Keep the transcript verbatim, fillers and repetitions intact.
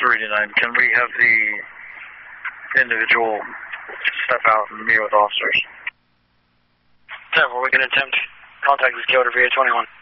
three to nine. Can we have the individual step out and meet with officers? ten four, we can attempt contact with Kyoto V A twenty-one.